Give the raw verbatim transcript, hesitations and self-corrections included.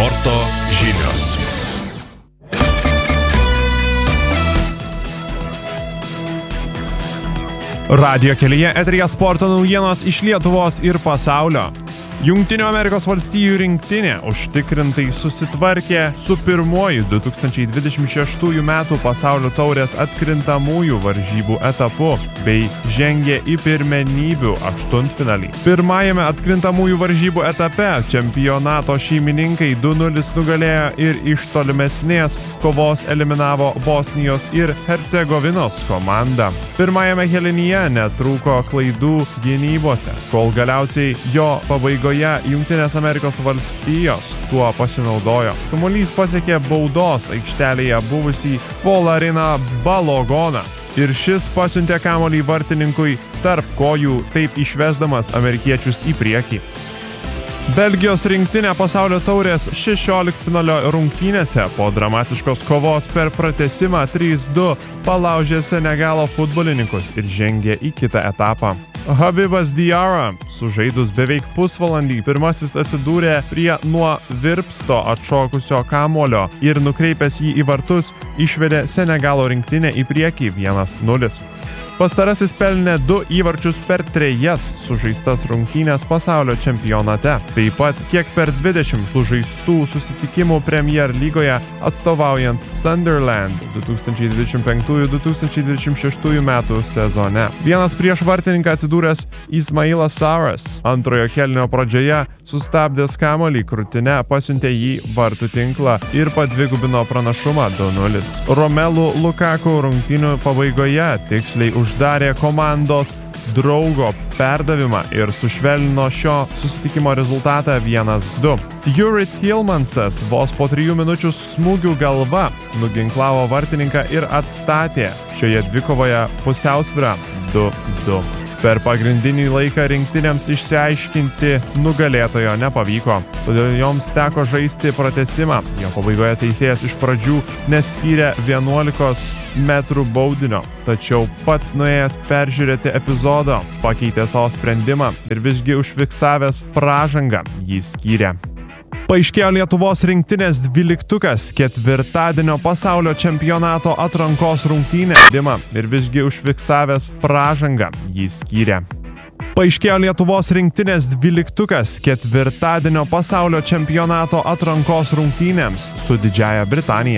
Sporto žinios. Radijo kelyje eteryje sporto naujienos iš Lietuvos ir pasaulio. Jungtinių Amerikos valstijų rinktinė užtikrintai susitvarkė su pirmuoju du tūkstančiai dvidešimt šeštųjų metų pasaulio taurės atkrintamųjų varžybų etapu bei žengė į pirmenybių aštuntfinalį. Pirmajame atkrintamųjų varžybų etape čempionato šeimininkai du nulis nugalėjo ir iš tolimesnės kovos eliminavo Bosnijos ir Hercegovinos komandą. Pirmajame kėlinyje netrūko klaidų gynybose, kol galiausiai jo pabaigoje Jungtinės Amerikos valstijos tuo pasinaudojo. Kamuolys pasiekė baudos aikštelėje buvusį Folariną Balogoną ir šis pasiuntė kamuolį vartininkui tarp kojų, taip išvesdamas amerikiečius į priekį. Belgijos rinktinė pasaulio taurės šešioliktfinalio rungtynėse po dramatiškos kovos per pratęsimą trys du palaužė Senegalo futbolininkus ir žengė į kitą etapą. Habibas Diarra, sužaidus beveik pusvalandį, pirmasis atsidūrė prie nuo virpsto atšokusio kamuolio ir nukreipęs jį į vartus, išvedė Senegalo rinktinę į priekį vienas nulis. Pastarasis pelnė du įvarčius per trejas sužaistas rungtynės pasaulio čempionate. Taip pat kiek per dvidešimt sužaistų susitikimų Premier lygoje atstovaujant Sunderland du tūkstančiai dvidešimt penktųjų - du tūkstančiai dvidešimt šeštųjų metų sezone. Vienas prieš vartininką atsidūręs Ismailas Saras antrojo kėlinio pradžioje sustabdęs kamuolį krūtine pasiuntė jį vartų tinklą ir padvigubino pranašumą du nulis. Romelu Lukaku rungtynių pabaigoje tiksliai uždarė komandos draugo perdavimą ir sušvelnino šio susitikimo rezultatą vienas du. Yuri Tillmansas vos po trijų minučių smūgių galva nuginklavo vartininką ir atstatė šioje dvikovoje pusiausvyrą du du. Per pagrindinį laiką rinktinėms išsiaiškinti nugalėtojo nepavyko, todėl joms teko žaisti pratęsimą. Jo pabaigoje teisėjas iš pradžių neskyrė vienuolikos metrų baudinio, tačiau pats nuėjęs peržiūrėti epizodo pakeitė savo sprendimą ir visgi užfiksavęs pražangą jį skyrė. Paaiškėjo Lietuvos rinktinės dvyliktukas ketvirtadienio pasaulio čempionato atrankos rungtynė ir visgi užfiksavęs pražangą jį skyrė. Paaiškėjo Lietuvos rinktinės dvyliktukas ketvirtadienio pasaulio čempionato atrankos rungtynėms su Didžiąja Britanija.